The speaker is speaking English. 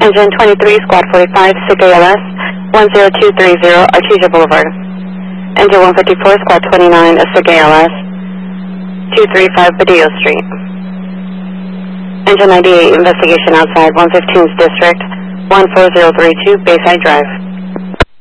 Engine 23, Squad 45, SIC ALS, 10230, Artesia Boulevard. Engine 154, Squad 29, SIC ALS, 235 Badillo Street. Engine 98, investigation outside 115th District, 14032, Bayside Drive.